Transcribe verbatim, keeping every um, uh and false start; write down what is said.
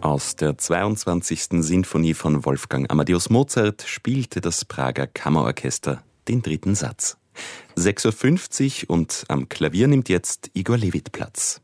Aus der zweiundzwanzigsten Sinfonie von Wolfgang Amadeus Mozart spielte das Prager Kammerorchester den dritten Satz. sechs Uhr fünfzig und am Klavier nimmt jetzt Igor Levit Platz.